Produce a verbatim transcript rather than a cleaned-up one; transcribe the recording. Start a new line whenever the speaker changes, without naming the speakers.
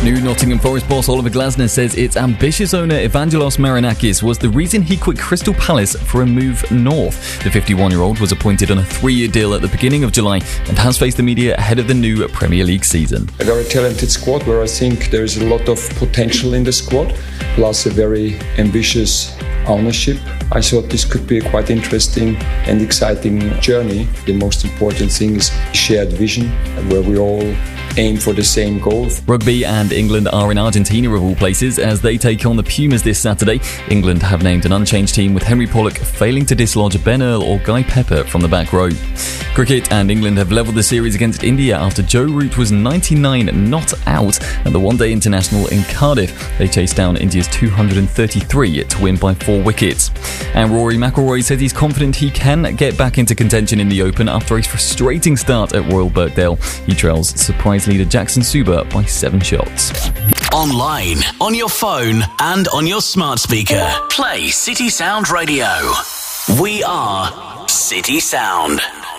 New Nottingham Forest boss Oliver Glasner says its ambitious owner Evangelos Marinakis was the reason he quit Crystal Palace for a move north. The fifty-one-year-old was appointed on a three-year deal at the beginning of July and has faced the media ahead of the new Premier League season.
A very talented squad where I think there is a lot of potential in the squad, plus a very ambitious ownership. I thought this could be a quite interesting and exciting journey. The most important thing is shared vision, where we all aim for the same goal.
Rugby and England are in Argentina of all places as they take on the Pumas this Saturday. England have named an unchanged team with Henry Pollock failing to dislodge Ben Earl or Guy Pepper from the back row. Cricket and England have levelled the series against India after Joe Root was ninety-nine not out at the one-day international in Cardiff. They chased down India's two hundred thirty-three to win by four wickets. And Rory McIlroy says he's confident he can get back into contention in the Open after a frustrating start at Royal Birkdale. He trails surprise leader Jackson Suber by seven shots.
Online, on your phone and on your smart speaker. Play City Sound Radio. We are City Sound.